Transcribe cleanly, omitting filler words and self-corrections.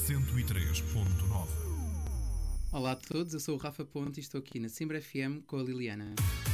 103.9. Olá a todos, eu sou o Rafa Ponte e estou aqui na Simbra FM com a Liliana.